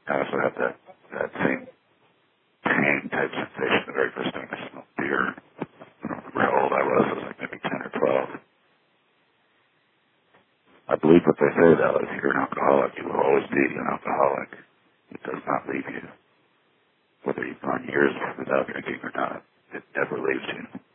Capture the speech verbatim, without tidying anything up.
I also had that, that same tang type sensation the very first time I smelled beer. I don't remember how old I was. I was like maybe ten or twelve. I believe what they say, though, if you're an alcoholic, you will always be an alcoholic. It does not leave you. Whether you've gone years without drinking or not, it never leaves you.